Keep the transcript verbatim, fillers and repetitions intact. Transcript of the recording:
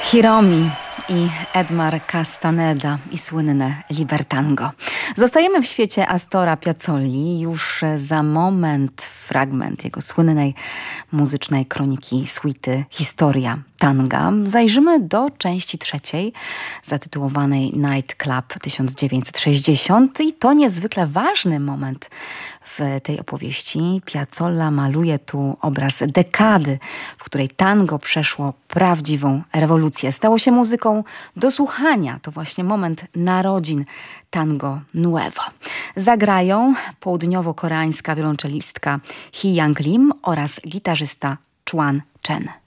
Hiromi i Edmar Castaneda i słynne Libertango. Zostajemy w świecie Astora Piazzolli. Już za moment fragment jego słynnej muzycznej kroniki suity Historia Tanga. Zajrzymy do części trzeciej, zatytułowanej Night Club tysiąc dziewięćset sześćdziesiąt. I to niezwykle ważny moment w tej opowieści. Piazzolla maluje tu obraz dekady, w której tango przeszło prawdziwą rewolucję. Stało się muzyką do słuchania. To właśnie moment narodzin Tango Nuevo. Zagrają południowo-koreańska wiolonczelistka Hee Young Lim oraz gitarzysta Chuan Chen.